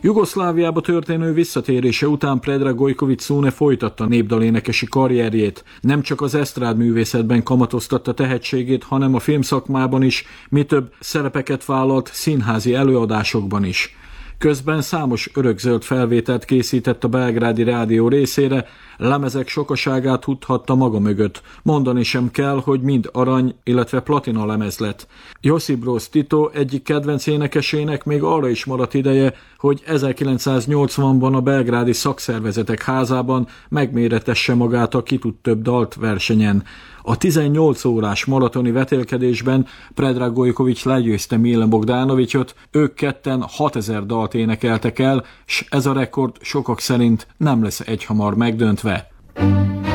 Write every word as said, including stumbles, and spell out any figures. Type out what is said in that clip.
Jugoszláviába történő visszatérése után Predrag Gojković Szune folytatta népdalénekesi karrierjét. Nem csak az esztrád művészetben kamatoztatta tehetségét, hanem a filmszakmában is, mi több szerepeket vállalt színházi előadásokban is. Közben számos örökzöld felvételt készített a belgrádi rádió részére, lemezek sokaságát tudhatta maga mögött. Mondani sem kell, hogy mind arany, illetve platina lemez lett. Josip Broz Tito egyik kedvenc énekesének még arra is maradt ideje, hogy ezerkilencszáznyolcvanban a belgrádi szakszervezetek házában megméretesse magát a ki tud több dalt versenyen. A tizennyolc órás maratoni vetélkedésben Predrag Gojković legyőzte Milan Bogdanovićot, ők ketten hatezer dalt énekeltek el, s ez a rekord sokak szerint nem lesz egyhamar megdöntve.